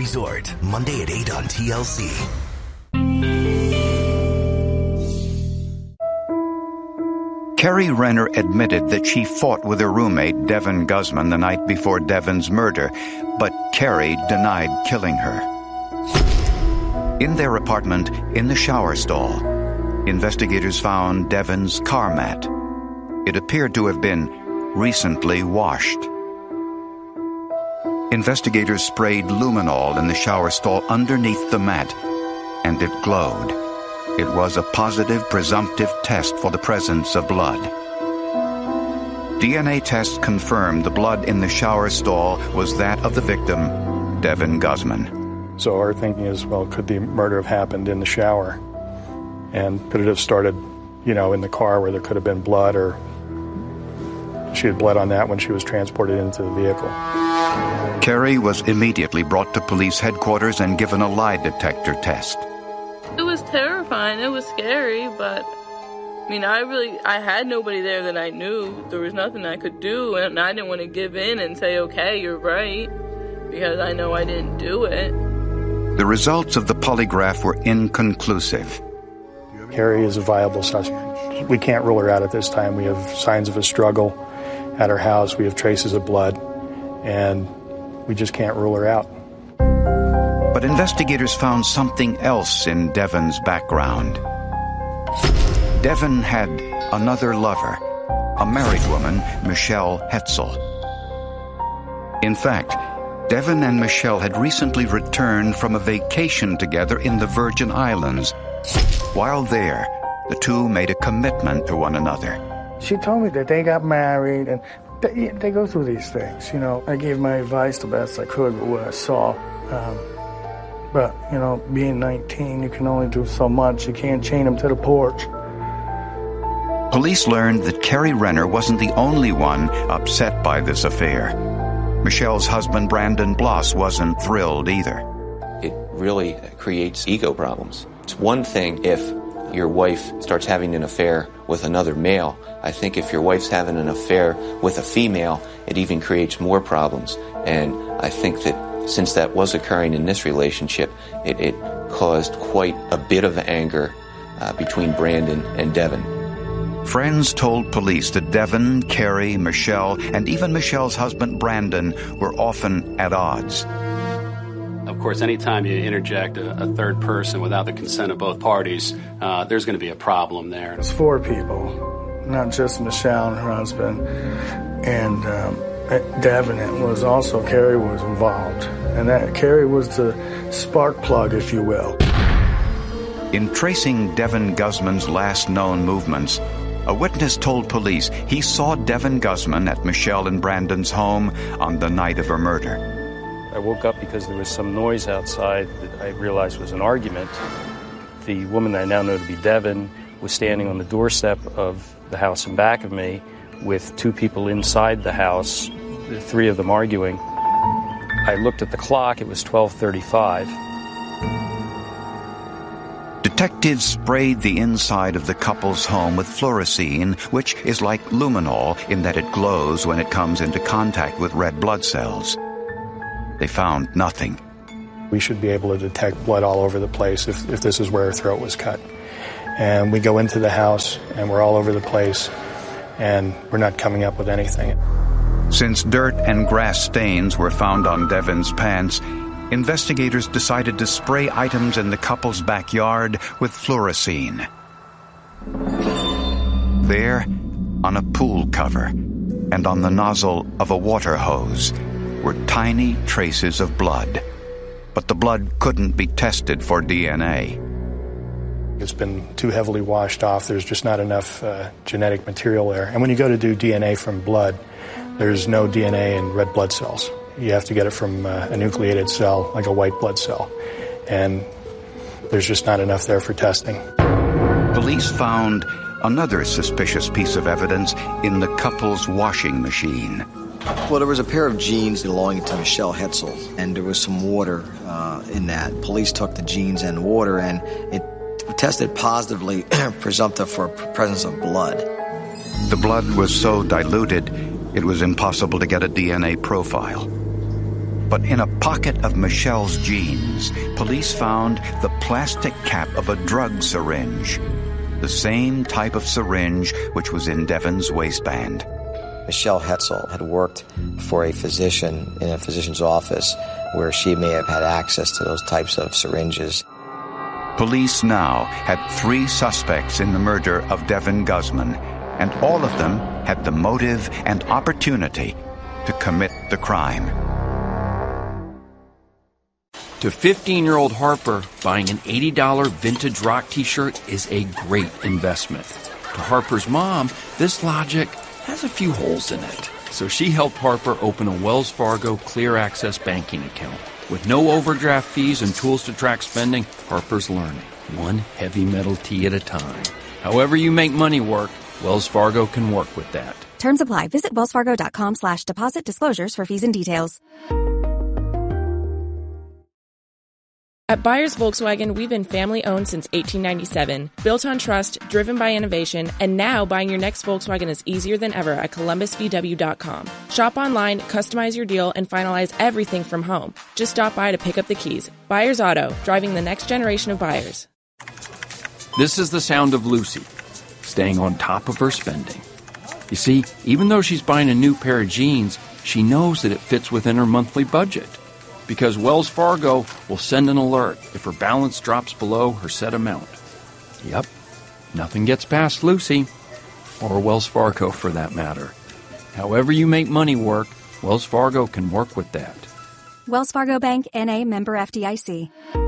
Resort, Monday at 8 on TLC. Carrie Renner admitted that she fought with her roommate, Devin Guzman, the night before Devin's murder, but Carrie denied killing her. In their apartment, in the shower stall, investigators found Devin's car mat. It appeared to have been recently washed. Investigators sprayed luminol in the shower stall underneath the mat, and it glowed. It was a positive presumptive test for the presence of blood. DNA tests confirmed the blood in the shower stall was that of the victim, Devin Guzman. So our thinking is, well, could the murder have happened in the shower? And could it have started, in the car where there could have been blood, or she had blood on that when she was transported into the vehicle? Carrie was immediately brought to police headquarters and given a lie detector test. It was terrifying. It was scary, but I had nobody there that I knew. There was nothing I could do, and I didn't want to give in and say, okay, you're right, because I know I didn't do it. The results of the polygraph were inconclusive. Carrie is a viable suspect. We can't rule her out at this time. We have signs of a struggle at her house. We have traces of blood, and we just can't rule her out. But investigators found something else in Devin's background. Devin had another lover, a married woman, Michelle Hetzel. In fact, Devin and Michelle had recently returned from a vacation together in the Virgin Islands. While there, the two made a commitment to one another. She told me that they got married, and they go through these things. I gave my advice the best I could with what I saw. But, being 19, you can only do so much. You can't chain them to the porch. Police learned that Carrie Renner wasn't the only one upset by this affair. Michelle's husband, Brandon Bloss, wasn't thrilled either. It really creates ego problems. It's one thing if your wife starts having an affair with another male. I think if your wife's having an affair with a female, it even creates more problems. And I think that since that was occurring in this relationship, it caused quite a bit of anger between Brandon and Devin. Friends told police that Devin, Carrie, Michelle, and even Michelle's husband Brandon were often at odds. Of course, anytime you interject a third person without the consent of both parties, there's going to be a problem there. It's 4 people, not just Michelle and her husband, and Devin. It was also Carrie was involved, and that Carrie was the spark plug, if you will. In tracing Devin Guzman's last known movements, a witness told police he saw Devin Guzman at Michelle and Brandon's home on the night of her murder. I woke up because there was some noise outside that I realized was an argument. The woman that I now know to be Devin was standing on the doorstep of the house in back of me with 2 people inside the house, 3 of them arguing. I looked at the clock, it was 12:35. Detectives sprayed the inside of the couple's home with fluorescein, which is like luminol in that it glows when it comes into contact with red blood cells. They found nothing. We should be able to detect blood all over the place if this is where her throat was cut. And we go into the house, and we're all over the place, and we're not coming up with anything. Since dirt and grass stains were found on Devin's pants, investigators decided to spray items in the couple's backyard with fluorescein. There, on a pool cover and on the nozzle of a water hose, were tiny traces of blood. But the blood couldn't be tested for DNA. It's been too heavily washed off. There's just not enough genetic material there. And when you go to do DNA from blood, there's no DNA in red blood cells. You have to get it from a nucleated cell, like a white blood cell. And there's just not enough there for testing. Police found another suspicious piece of evidence in the couple's washing machine. Well, there was a pair of jeans belonging to Michelle Hetzel, and there was some water in that. Police took the jeans and water, and it tested positively presumptive for presence of blood. The blood was so diluted, it was impossible to get a DNA profile. But in a pocket of Michelle's jeans, police found the plastic cap of a drug syringe, the same type of syringe which was in Devon's waistband. Michelle Hetzel had worked for a physician in a physician's office where she may have had access to those types of syringes. Police now had 3 suspects in the murder of Devon Guzman, and all of them had the motive and opportunity to commit the crime. To 15-year-old Harper, buying an $80 vintage rock t-shirt is a great investment. To Harper's mom, this logic has a few holes in it. So she helped Harper open a Wells Fargo Clear Access banking account. With no overdraft fees and tools to track spending, Harper's learning, one heavy metal tea at a time. However you make money work, Wells Fargo can work with that. Terms apply. Visit wellsfargo.com/deposit disclosures for fees and details. At Byers Volkswagen, we've been family-owned since 1897, built on trust, driven by innovation, and now buying your next Volkswagen is easier than ever at ColumbusVW.com. Shop online, customize your deal, and finalize everything from home. Just stop by to pick up the keys. Byers Auto, driving the next generation of buyers. This is the sound of Lucy, staying on top of her spending. You see, even though she's buying a new pair of jeans, she knows that it fits within her monthly budget. Because Wells Fargo will send an alert if her balance drops below her set amount. Yep, nothing gets past Lucy, or Wells Fargo for that matter. However you make money work, Wells Fargo can work with that. Wells Fargo Bank, N.A., member FDIC.